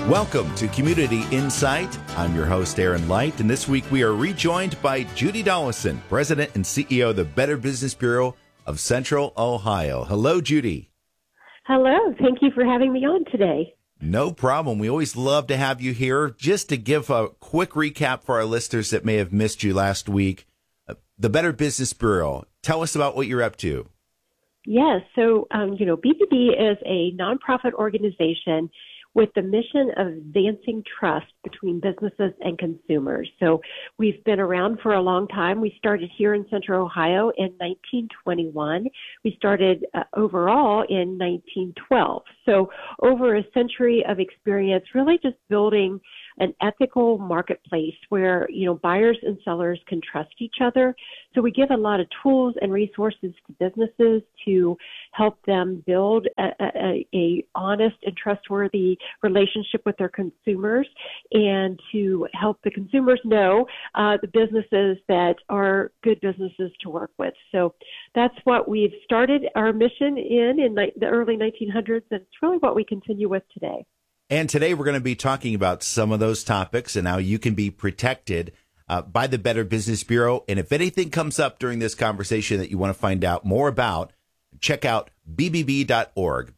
Welcome to Community Insight. I'm your host, Aaron Light, and this week we are rejoined by Judy Dollison, President and CEO of the Better Business Bureau of Central Ohio. Hello, Judy. Hello. Thank you for having me on today. No problem. We always love to have you here. Just to give a quick recap for our listeners that may have missed you last week, the Better Business Bureau, tell us about what you're up to. Yes. So, BBB is a nonprofit organization with the mission of advancing trust between businesses and consumers. So we've been around for a long time. We started here in Central Ohio in 1921. We started overall in 1912. So over a century of experience, really just building an ethical marketplace where, buyers and sellers can trust each other. So we give a lot of tools and resources to businesses to help them build a honest and trustworthy relationship with their consumers, and to help the consumers know the businesses that are good businesses to work with. So that's what we've started our mission in the early 1900s, and it's really what we continue with today. And today we're going to be talking about some of those topics and how you can be protected by the Better Business Bureau. And if anything comes up during this conversation that you want to find out more about, check out bbb.org.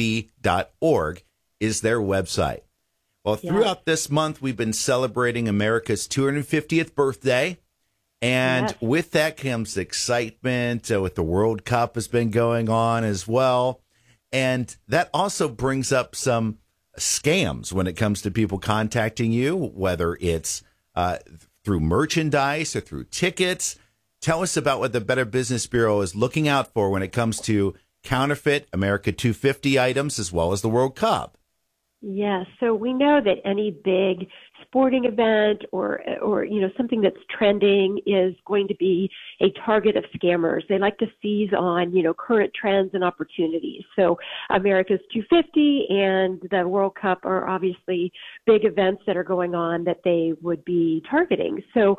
bbb.org is their website. Well, throughout this month, we've been celebrating America's 250th birthday. And with that comes excitement with the World Cup has been going on as well. And that also brings up some scams when it comes to people contacting you, whether it's through merchandise or through tickets. Tell us about what the Better Business Bureau is looking out for when it comes to counterfeit America 250 items as well as the World Cup. Yes. So we know that any big sporting event or something that's trending is going to be a target of scammers. They like to seize on, current trends and opportunities. So America's 250 and the World Cup are obviously big events that are going on that they would be targeting. So,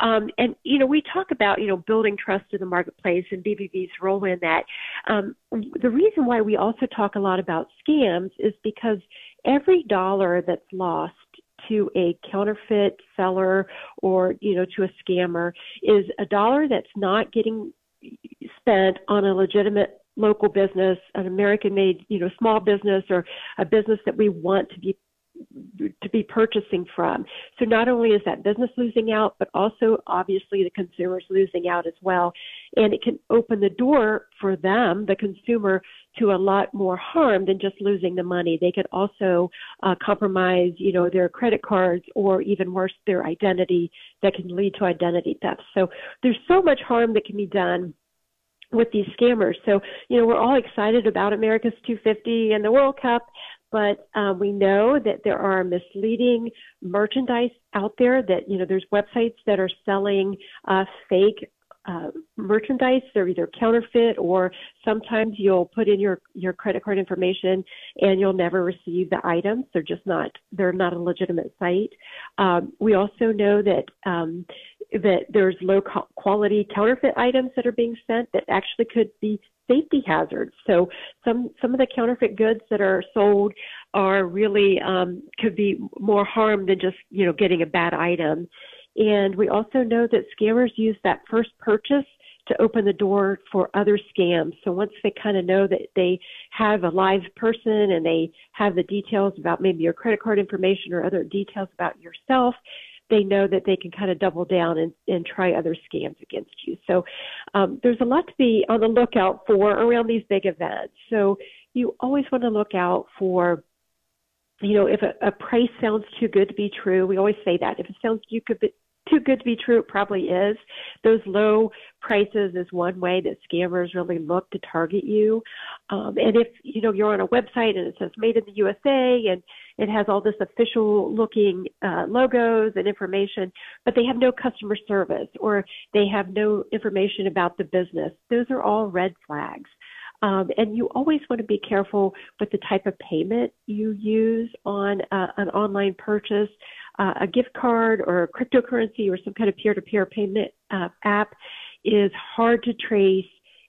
we talk about, building trust in the marketplace and BBB's role in that. The reason why we also talk a lot about scams is because every dollar that's lost to a counterfeit seller or, to a scammer is a dollar that's not getting spent on a legitimate local business, an American-made, small business, or a business that we want to be purchasing from. So not only is that business losing out, but also obviously the consumer's losing out as well. And it can open the door for them, the consumer, to a lot more harm than just losing the money. They could also compromise, their credit cards, or even worse, their identity, that can lead to identity theft. So there's so much harm that can be done with these scammers. So, we're all excited about America's 250 and the World Cup, but we know that there are misleading merchandise out there, that, there's websites that are selling fake merchandise. They're either counterfeit, or sometimes you'll put in your credit card information and you'll never receive the items. They're not a legitimate site. We also know that there's low quality counterfeit items that are being sent that actually could be safety hazards. So some of the counterfeit goods that are sold are really could be more harm than just, getting a bad item. And we also know that scammers use that first purchase to open the door for other scams. So once they kind of know that they have a live person and they have the details about maybe your credit card information or other details about yourself, they know that they can kind of double down and try other scams against you. So there's a lot to be on the lookout for around these big events. So you always want to look out for, if a price sounds too good to be true. We always say that. If it sounds too good to be true, it probably is. Those low prices is one way that scammers really look to target you. And if, you're on a website and it says made in the USA and it has all this official looking logos and information, but they have no customer service, or they have no information about the business, those are all red flags. And you always want to be careful with the type of payment you use on an online purchase. A gift card or cryptocurrency or some kind of peer-to-peer payment app is hard to trace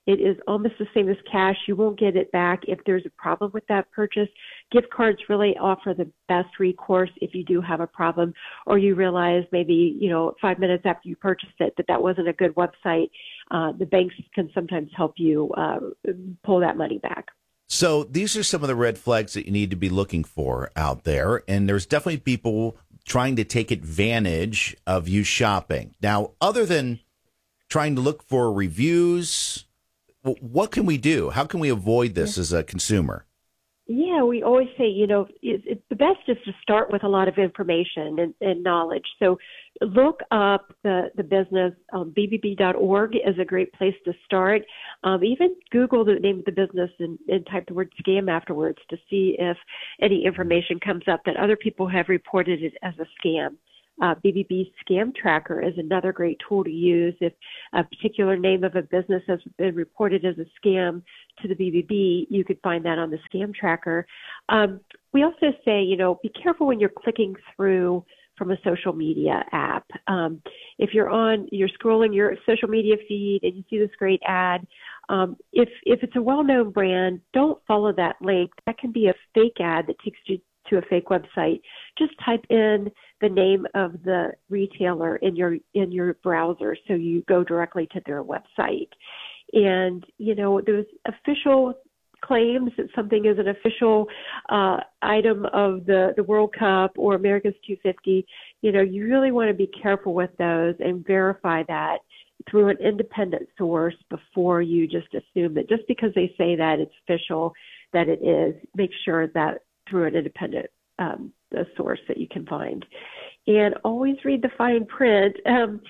It is almost the same as cash. You won't get it back if there's a problem with that purchase. Gift cards really offer the best recourse if you do have a problem, or you realize maybe, 5 minutes after you purchased it that wasn't a good website. The banks can sometimes help you pull that money back. So these are some of the red flags that you need to be looking for out there. And there's definitely people trying to take advantage of you shopping. Now, other than trying to look for reviews, what can we do? How can we avoid this as a consumer? Yeah, we always say, it's the best is to start with a lot of information and knowledge. So look up the business. BBB.org is a great place to start. Even Google the name of the business and type the word scam afterwards to see if any information comes up that other people have reported it as a scam. BBB Scam Tracker is another great tool to use. If a particular name of a business has been reported as a scam to the BBB, you could find that on the Scam Tracker. We also say, be careful when you're clicking through from a social media app. If you're scrolling your social media feed and you see this great ad, if it's a well-known brand, don't follow that link. That can be a fake ad that takes you to a fake website. Just type in the name of the retailer in your browser so you go directly to their website. And, there's official claims that something is an official item of the World Cup or America's 250. You really want to be careful with those and verify that through an independent source before you just assume that just because they say that it's official, that it is. Make sure that through an independent source that you can find. And always read the fine print,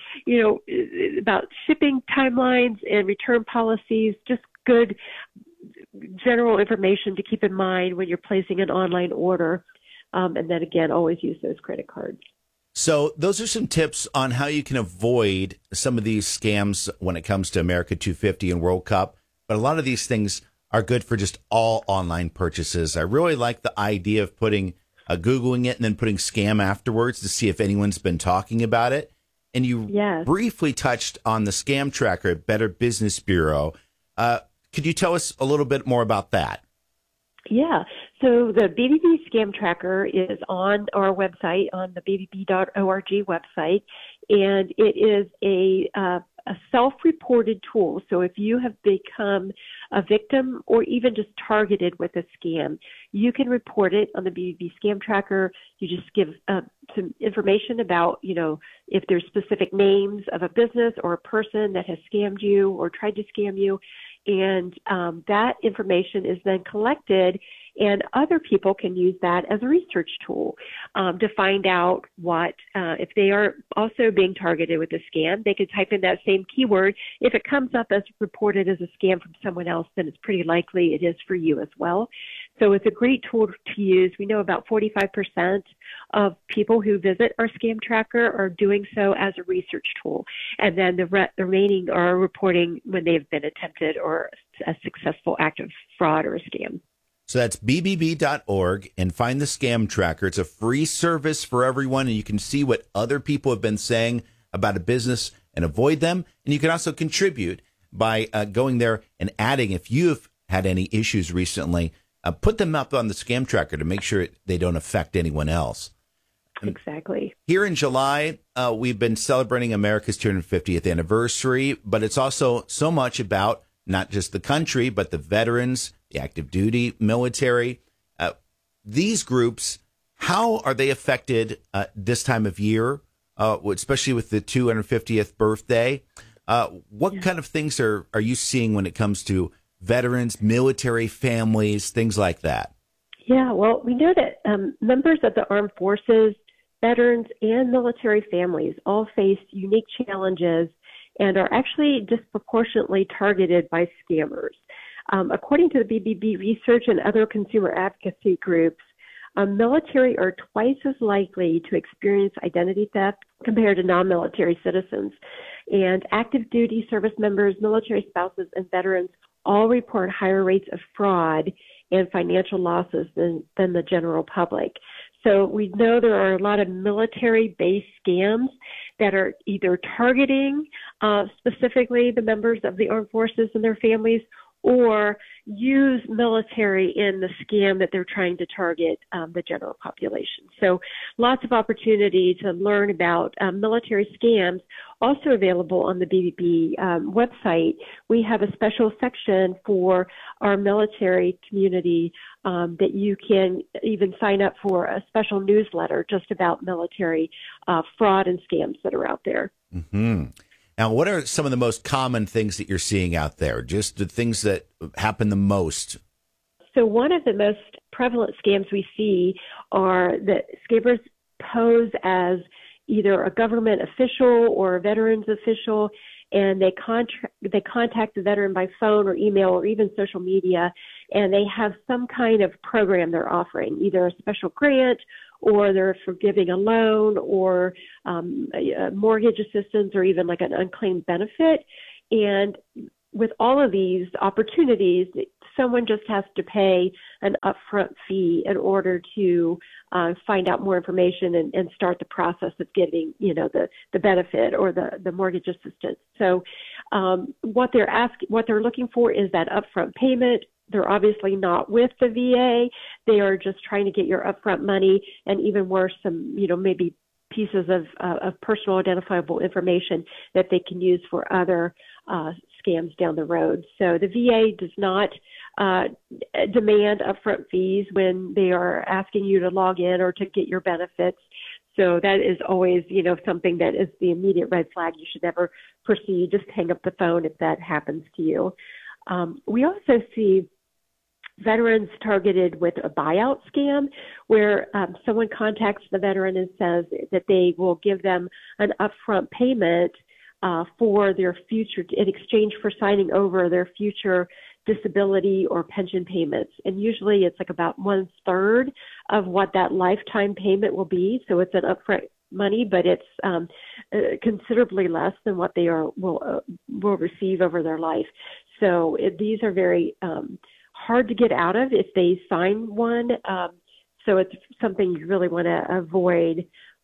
about shipping timelines and return policies, just good general information to keep in mind when you're placing an online order. And then again, always use those credit cards. So those are some tips on how you can avoid some of these scams when it comes to America 250 and World Cup. But a lot of these things are good for just all online purchases. I really like the idea of Googling it and then putting scam afterwards to see if anyone's been talking about it. And you briefly touched on the Scam Tracker at Better Business Bureau. Could you tell us a little bit more about that? Yeah. So the BBB Scam Tracker is on our website, on the bbb.org website, and it is a self-reported tool. So if you have become a victim or even just targeted with a scam, you can report it on the BBB Scam Tracker. You just give some information about, if there's specific names of a business or a person that has scammed you or tried to scam you. And that information is then collected, and other people can use that as a research tool to find out if they are also being targeted with a scam. They could type in that same keyword. If it comes up as reported as a scam from someone else, then it's pretty likely it is for you as well. So it's a great tool to use. We know about 45% of people who visit our Scam Tracker are doing so as a research tool. And then the remaining are reporting when they've been attempted or a successful act of fraud or a scam. So that's bbb.org and find the Scam Tracker. It's a free service for everyone, and you can see what other people have been saying about a business and avoid them. And you can also contribute by going there and adding, if you've had any issues recently, put them up on the Scam Tracker to make sure they don't affect anyone else. Exactly. Here in July, we've been celebrating America's 250th anniversary, but it's also so much about not just the country, but the veterans, the active duty military. These groups, how are they affected this time of year, especially with the 250th birthday? What kind of things are you seeing when it comes to veterans, military families, things like that? Yeah, well, we know that members of the armed forces, veterans, and military families all face unique challenges and are actually disproportionately targeted by scammers. According to the BBB research and other consumer advocacy groups, military are twice as likely to experience identity theft compared to non-military citizens. And active duty service members, military spouses, and veterans all report higher rates of fraud and financial losses than the general public. So we know there are a lot of military-based scams that are either targeting specifically the members of the armed forces and their families, or use military in the scam that they're trying to target the general population. So lots of opportunity to learn about military scams. Also available on the BBB website, we have a special section for our military community that you can even sign up for a special newsletter just about military fraud and scams that are out there. Mm-hmm. Now, what are some of the most common things that you're seeing out there? Just the things that happen the most? So one of the most prevalent scams we see are that scammers pose as either a government official or a veterans official, and they contact the veteran by phone or email or even social media, and they have some kind of program they're offering, either a special grant or they're forgiving a loan or a mortgage assistance or even like an unclaimed benefit. And with all of these opportunities, someone just has to pay an upfront fee in order to find out more information and start the process of getting, the benefit or the mortgage assistance. So what they're looking for is that upfront payment. They're obviously not with the VA. They are just trying to get your upfront money, and even worse, some, maybe pieces of personal identifiable information that they can use for other scams down the road. So the VA does not demand upfront fees when they are asking you to log in or to get your benefits. So that is always, something that is the immediate red flag. You should never proceed. Just hang up the phone if that happens to you. We also see veterans targeted with a buyout scam where someone contacts the veteran and says that they will give them an upfront payment for their future in exchange for signing over their future disability or pension payments. And usually it's like about 1/3 of what that lifetime payment will be. So it's an upfront money, but it's considerably less than what they will receive over their life. So these are very hard to get out of if they sign one. So it's something you really want to avoid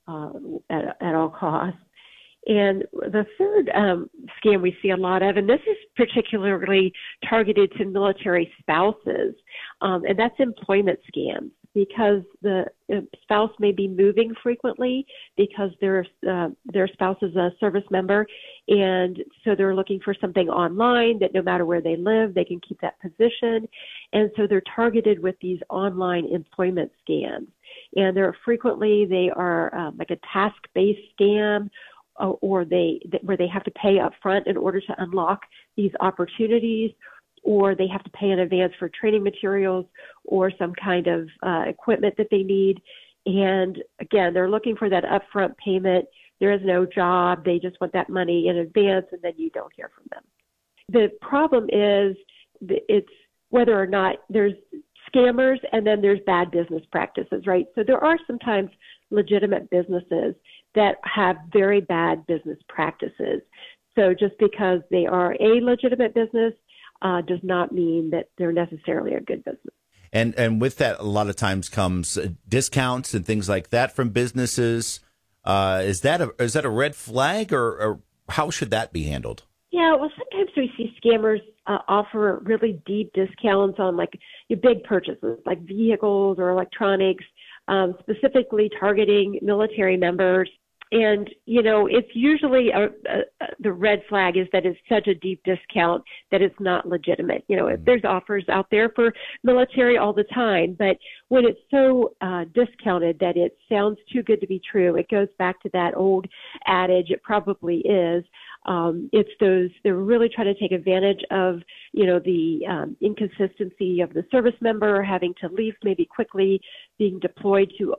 at all costs. And the third scam we see a lot of, and this is particularly targeted to military spouses, and that's employment scams, because the spouse may be moving frequently because their spouse is a service member, and so they're looking for something online that no matter where they live, they can keep that position, and so they're targeted with these online employment scams. And they are like a task-based scam, or where they have to pay up front in order to unlock these opportunities, or they have to pay in advance for training materials or some kind of equipment that they need. And again, they're looking for that upfront payment. There is no job. They just want that money in advance, and then you don't hear from them. The problem is it's whether or not there's scammers and then there's bad business practices, right? So there are sometimes legitimate businesses that have very bad business practices. So just because they are a legitimate business does not mean that they're necessarily a good business. And with that, a lot of times comes discounts and things like that from businesses. Is that a red flag, or how should that be handled? Yeah, well, sometimes we see scammers offer really deep discounts on like your big purchases, like vehicles or electronics, specifically targeting military members. And, it's usually the red flag is that it's such a deep discount that it's not legitimate. There's offers out there for military all the time, but when it's so discounted that it sounds too good to be true, it goes back to that old adage, it probably is. They're really trying to take advantage of, the inconsistency of the service member having to leave maybe quickly, being deployed to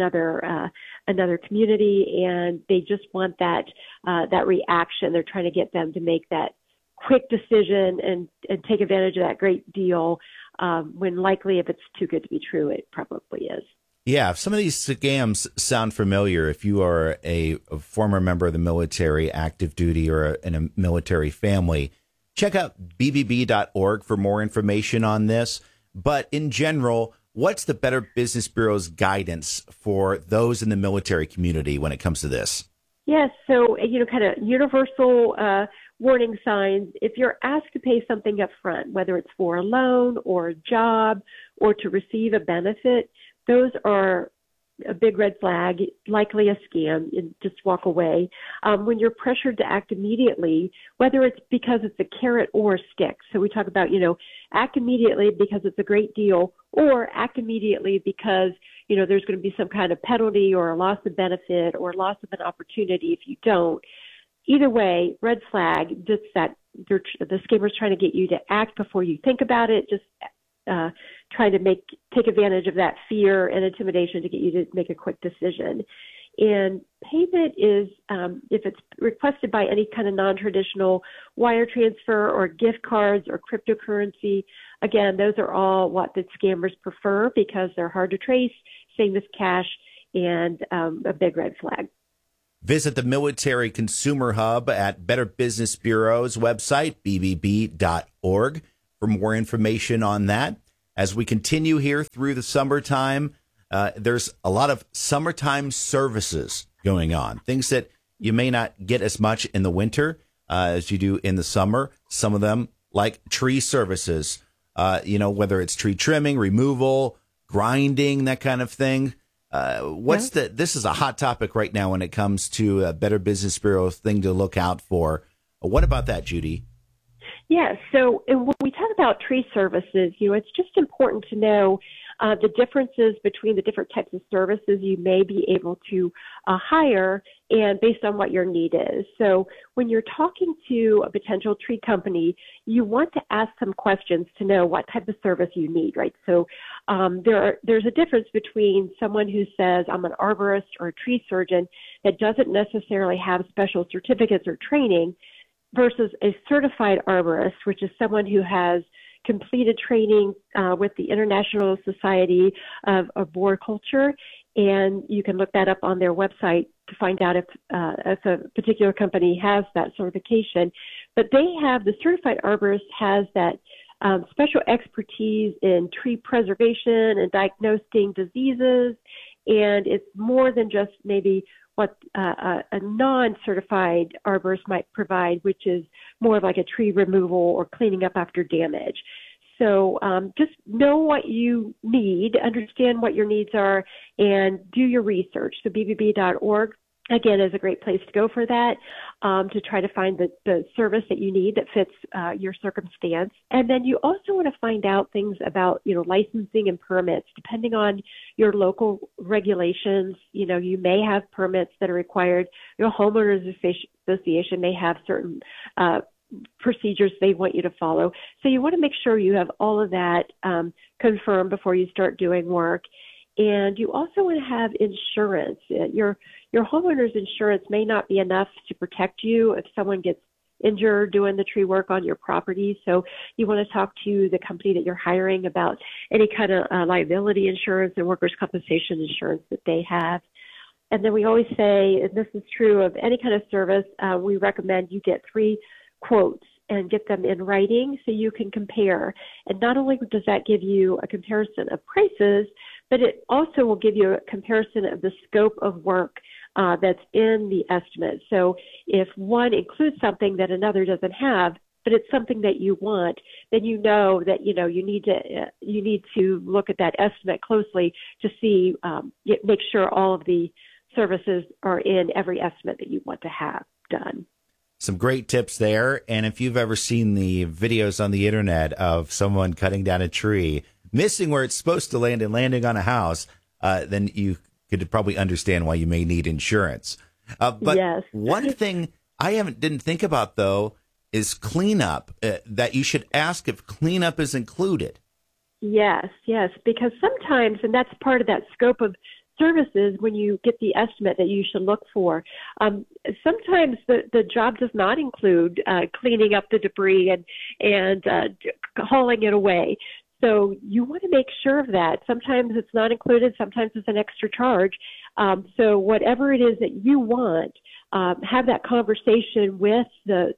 another community, and they just want that reaction. They're trying to get them to make that quick decision and take advantage of that great deal, when likely, if it's too good to be true, it probably is. Yeah, some of these scams sound familiar. If you are a former member of the military, active duty, or in a military family, check out bbb.org for more information on this. But in general, what's the Better Business Bureau's guidance for those in the military community when it comes to this? Yes, so kind of universal warning signs. If you're asked to pay something up front, whether it's for a loan or a job or to receive a benefit, those are a big red flag, likely a scam, and just walk away. When you're pressured to act immediately, whether it's because it's a carrot or a stick. So we talk about, act immediately because it's a great deal, or act immediately because, there's going to be some kind of penalty or a loss of benefit or loss of an opportunity if you don't. Either way, red flag, just that the scammer's trying to get you to act before you think about it, just trying to take advantage of that fear and intimidation to get you to make a quick decision. And payment is, if it's requested by any kind of non-traditional wire transfer or gift cards or cryptocurrency, again, those are all what the scammers prefer because they're hard to trace, same as cash, and a big red flag. Visit the Military Consumer Hub at Better Business Bureau's website, bbb.org, for more information on that. As we continue here through the summertime, there's a lot of summertime services going on, things that you may not get as much in the winter as you do in the summer. Some of them, like tree services, whether it's tree trimming, removal, grinding, that kind of thing. This is a hot topic right now when it comes to a Better Business Bureau thing to look out for. What about that, Judy? Yeah, so when we talk about tree services, it's just important to know the differences between the different types of services you may be able to hire and based on what your need is. So when you're talking to a potential tree company, you want to ask some questions to know what type of service you need, right? So there's a difference between someone who says, I'm an arborist or a tree surgeon that doesn't necessarily have special certificates or training versus a certified arborist, which is someone who has completed training with the International Society of Arboriculture, and you can look that up on their website to find out if a particular company has that certification. But the certified arborist has that special expertise in tree preservation and diagnosing diseases, and it's more than just maybe what a non-certified arborist might provide, which is more of like a tree removal or cleaning up after damage. So just know what you need, understand what your needs are, and do your research. So bbb.org, again, is a great place to go for that, to try to find the service that you need that fits your circumstance. And then you also want to find out things about, licensing and permits. Depending on your local regulations, you may have permits that are required. Your homeowners association may have certain procedures they want you to follow. So you want to make sure you have all of that confirmed before you start doing work. And you also want to have insurance. Your homeowner's insurance may not be enough to protect you if someone gets injured doing the tree work on your property. So you want to talk to the company that you're hiring about any kind of liability insurance and workers' compensation insurance that they have. And then we always say, and this is true of any kind of service, we recommend you get 3 quotes and get them in writing so you can compare. And not only does that give you a comparison of prices, but it also will give you a comparison of the scope of work that's in the estimate. So if one includes something that another doesn't have, but it's something that you want, then you know that you need to look at that estimate closely to see, make sure all of the services are in every estimate that you want to have done. Some great tips there. And if you've ever seen the videos on the internet of someone cutting down a tree, missing where it's supposed to land and landing on a house, then you could probably understand why you may need insurance. But yes. One thing I didn't think about, though, is cleanup, that you should ask if cleanup is included. Yes, because sometimes, and that's part of that scope of services when you get the estimate that you should look for. Sometimes the job does not include cleaning up the debris and hauling it away. So you want to make sure of that. Sometimes it's not included. Sometimes it's an extra charge. So whatever it is that you want, have that conversation with the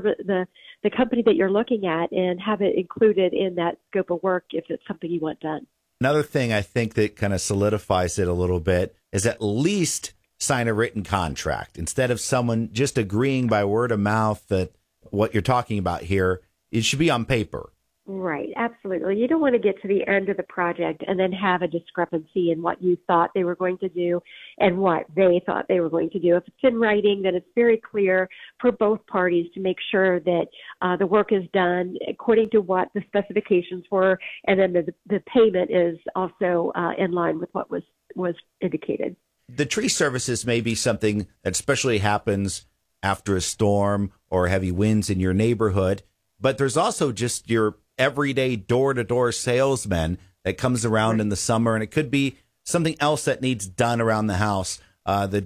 company that you're looking at and have it included in that scope of work if it's something you want done. Another thing I think that kind of solidifies it a little bit is at least sign a written contract. Instead of someone just agreeing by word of mouth that what you're talking about here, it should be on paper. Right, absolutely. You don't want to get to the end of the project and then have a discrepancy in what you thought they were going to do and what they thought they were going to do. If it's in writing, then it's very clear for both parties to make sure that the work is done according to what the specifications were, and then the payment is also in line with what was indicated. The tree services may be something that especially happens after a storm or heavy winds in your neighborhood, but there's also just your everyday door-to-door salesman that comes around in the summer, and it could be something else that needs done around the house, the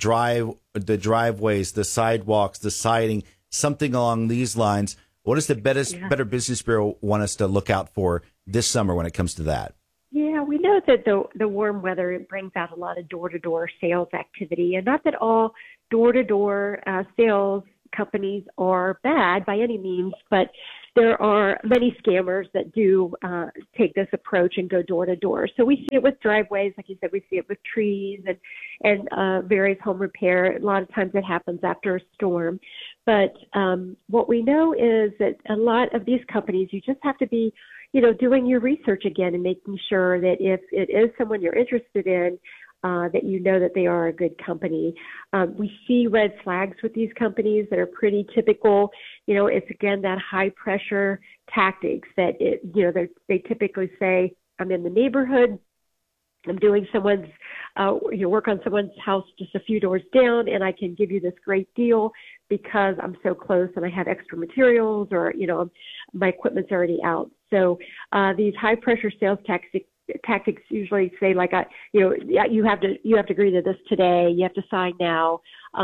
driveways, the sidewalks, the siding, something along these lines. What does the Better Business Bureau want us to look out for this summer when it comes to that? Yeah, we know that the warm weather, it brings out a lot of door-to-door sales activity, and not that all door-to-door sales companies are bad by any means, but there are many scammers that do take this approach and go door to door. So we see it with driveways, like you said, we see it with trees and various home repair. A lot of times it happens after a storm. But what we know is that a lot of these companies, you just have to be, doing your research again and making sure that if it is someone you're interested in, that you know that they are a good company. We see red flags with these companies that are pretty typical. It's again that high pressure tactics that they typically say, I'm in the neighborhood, I'm doing someone's work on someone's house just a few doors down, and I can give you this great deal because I'm so close and I have extra materials, or my equipment's already out. So these high pressure sales tactics usually say you have to agree to this today, you have to sign now.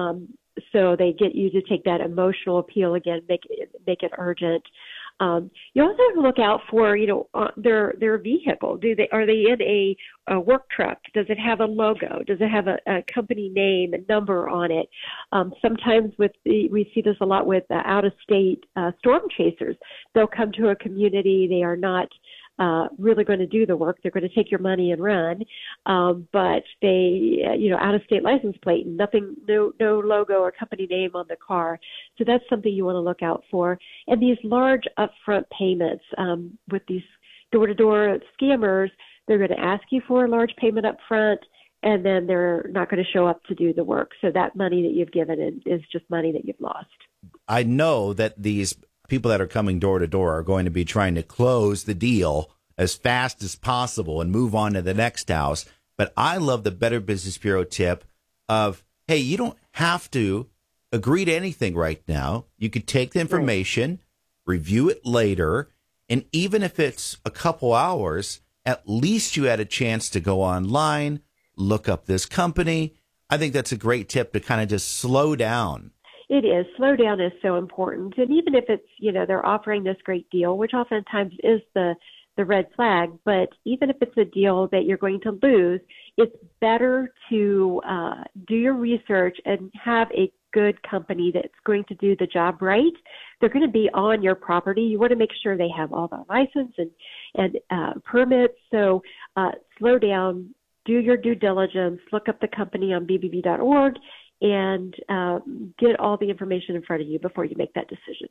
So they get you to take that emotional appeal again, make it urgent. You also have to look out for their vehicle. Are they in a work truck? Does it have a logo? Does it have a company name and number on it? Sometimes we see this a lot with out of state storm chasers. They'll come to a community. They are not really going to do the work. They're going to take your money and run. But they, out of state license plate, nothing, no logo or company name on the car. So that's something you want to look out for. And these large upfront payments, with these door-to-door scammers, they're going to ask you for a large payment up front, and then they're not going to show up to do the work. So that money that you've given is just money that you've lost. I know that these people that are coming door to door are going to be trying to close the deal as fast as possible and move on to the next house. But I love the Better Business Bureau tip of, hey, you don't have to agree to anything right now. You could take the information, review it later, and even if it's a couple hours, at least you had a chance to go online, look up this company. I think that's a great tip to kind of just slow down. It is. Slow down is so important. And even if it's, they're offering this great deal, which oftentimes is the red flag, but even if it's a deal that you're going to lose, it's better to do your research and have a good company that's going to do the job right. They're going to be on your property. You want to make sure they have all the license and permits. So slow down, do your due diligence, look up the company on bbb.org, and get all the information in front of you before you make that decision.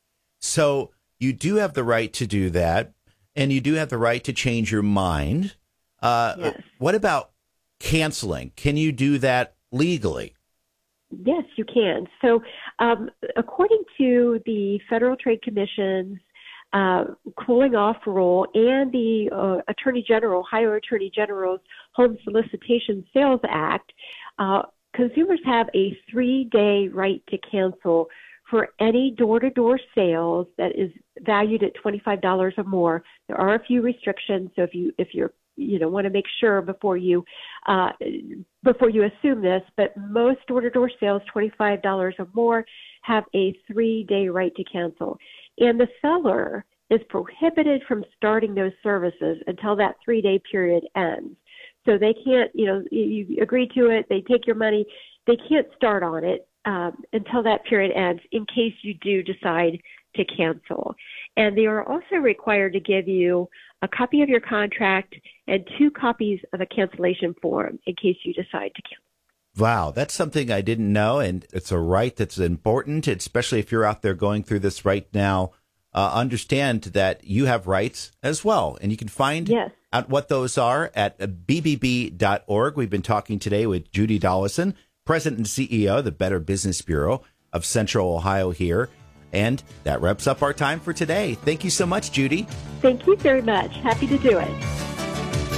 So you do have the right to do that, and you do have the right to change your mind. Yes. What about canceling? Can you do that legally? Yes, you can. So according to the Federal Trade Commission's cooling off rule and the Ohio Attorney General's Home Solicitation Sales Act, consumers have a 3-day right to cancel for any door-to-door sales that is valued at $25 or more. There are a few restrictions, so if you're want to make sure before you assume this, but most door-to-door sales, $25 or more, have a 3-day right to cancel. And the seller is prohibited from starting those services until that 3-day period ends. So they can't, you agree to it, they take your money, they can't start on it until that period ends in case you do decide to cancel. And they are also required to give you a copy of your contract and 2 copies of a cancellation form in case you decide to cancel. Wow, that's something I didn't know, and it's a right that's important, especially if you're out there going through this right now. Understand that you have rights as well, and you can find out what those are at bbb.org. We've been talking today with Judy Dollison, President and CEO of the Better Business Bureau of Central Ohio here, and that wraps up our time for today. Thank you so much, Judy. Thank you very much. Happy to do it.